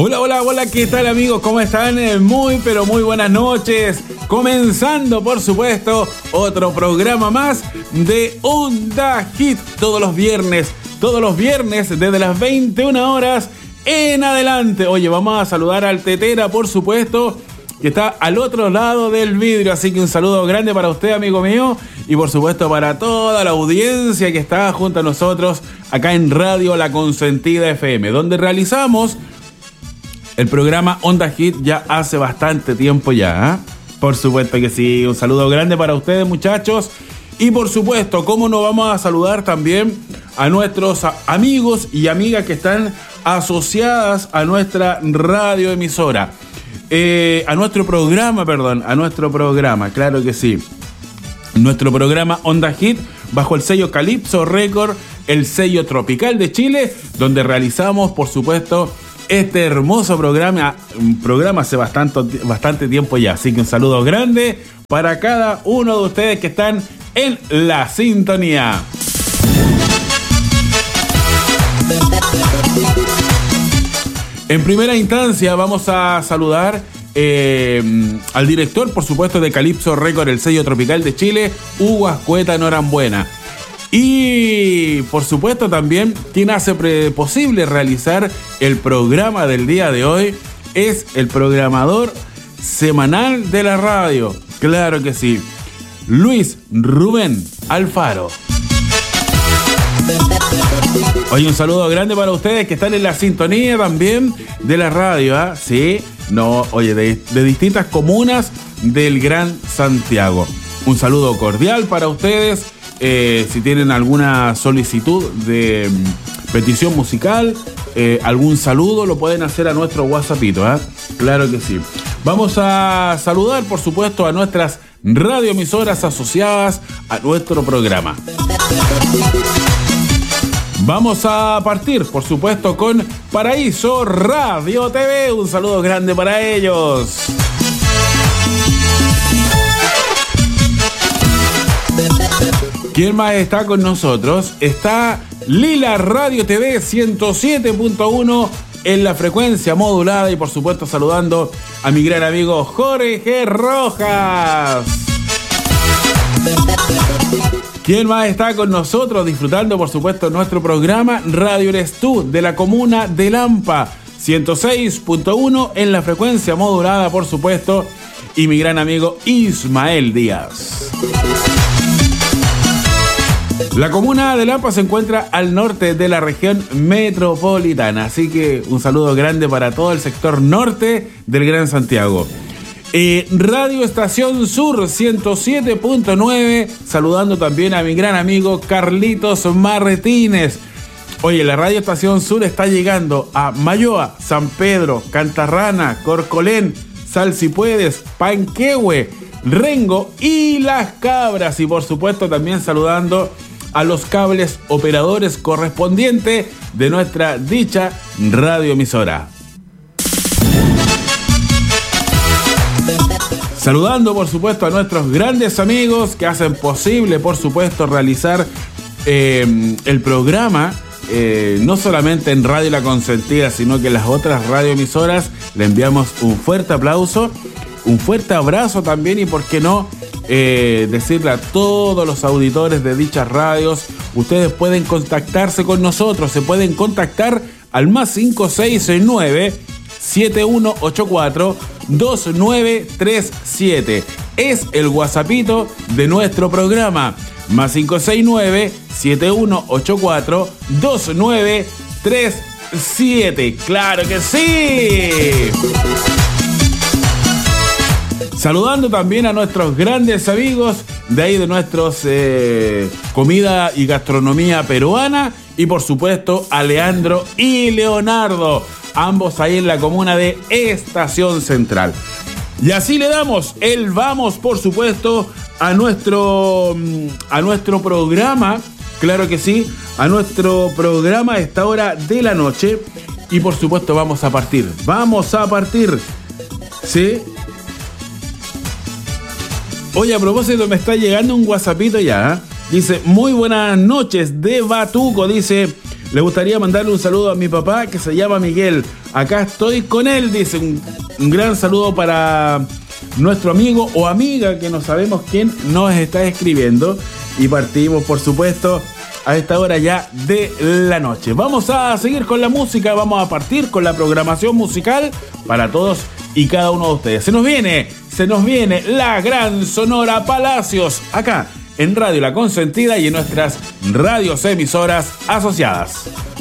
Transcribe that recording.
Hola, hola, hola, ¿qué tal amigos? ¿Cómo están? Muy, pero muy buenas noches. Comenzando, por supuesto, otro programa más de Onda Hit todos los viernes desde las 21 horas en adelante. Oye, vamos a saludar al Tetera, por supuesto, que está al otro lado del vidrio. Así que un saludo grande para usted, amigo mío, y por supuesto para toda la audiencia que está junto a nosotros acá en Radio La Consentida FM, donde realizamos el programa Onda Hit ya hace bastante tiempo ya, ¿eh? Por supuesto que sí. Un saludo grande para ustedes, muchachos. Y por supuesto, cómo no vamos a saludar también a nuestros amigos y amigas que están asociadas a nuestra radioemisora. A nuestro programa, claro que sí. Nuestro programa Onda Hit bajo el sello Calypso Record, el sello tropical de Chile, donde realizamos, por supuesto, este hermoso programa hace bastante tiempo ya. Así que un saludo grande para cada uno de ustedes que están en la sintonía. En primera instancia vamos a saludar al director, por supuesto, de Calypso Record, el sello tropical de Chile, Hugo Ascueta Norambuena. Y por supuesto también quien hace posible realizar el programa del día de hoy es el programador semanal de la radio, claro que sí, Luis Rubén Alfaro. Oye, un saludo grande para ustedes que están en la sintonía también de la radio, ¿eh? Sí, no, oye, de distintas comunas del Gran Santiago. Un saludo cordial para ustedes. Si tienen alguna solicitud de petición musical, algún saludo, lo pueden hacer a nuestro WhatsAppito, ¿eh? Claro que sí. Vamos a saludar, por supuesto, a nuestras radioemisoras asociadas a nuestro programa. Vamos a partir, por supuesto, con Paraíso Radio TV. Un saludo grande para ellos. ¿Quién más está con nosotros? Está Lila Radio TV 107.1 en la frecuencia modulada y por supuesto saludando a mi gran amigo Jorge Rojas. ¿Quién más está con nosotros disfrutando por supuesto nuestro programa? Radio Eres Tú de la comuna de Lampa 106.1 en la frecuencia modulada por supuesto y mi gran amigo Ismael Díaz. La comuna de Lampa se encuentra al norte de la región metropolitana, así que un saludo grande para todo el sector norte del Gran Santiago. Radio Estación Sur 107.9, saludando también a mi gran amigo Carlitos Martínez. Oye, la Radio Estación Sur está llegando a Mayoa, San Pedro, Cantarrana, Corcolén, Salsipuedes, Panquehue, Rengo y Las Cabras. Y por supuesto también saludando a los cables operadores correspondientes de nuestra dicha radioemisora. Saludando por supuesto a nuestros grandes amigos que hacen posible por supuesto realizar el programa no solamente en Radio La Consentida, sino que en las otras radioemisoras. Le enviamos un fuerte aplauso, un fuerte abrazo también y por qué no decirle a todos los auditores de dichas radios, ustedes pueden contactarse con nosotros, se pueden contactar al más 569 7184 2937. Es el WhatsAppito de nuestro programa. Más 569 7184 2937. ¡Claro que sí! Saludando también a nuestros grandes amigos de ahí de nuestros comida y gastronomía peruana y por supuesto a Leandro y Leonardo, ambos ahí en la comuna de Estación Central. Y así le damos el vamos, por supuesto, a nuestro programa, claro que sí, a nuestro programa a esta hora de la noche y por supuesto vamos a partir, ¿sí? Oye, a propósito, me está llegando un WhatsAppito ya, ¿eh? Dice, muy buenas noches de Batuco, dice Le gustaría mandarle un saludo a mi papá que se llama Miguel. Acá estoy con él, dice. Un gran saludo para nuestro amigo o amiga que no sabemos quién nos está escribiendo. Y partimos, por supuesto, a esta hora ya de la noche. Vamos a seguir con la música, vamos a partir con la programación musical para todos y cada uno de ustedes. Se nos viene la gran Sonora Palacios, acá en Radio La Consentida y en nuestras radios emisoras asociadas.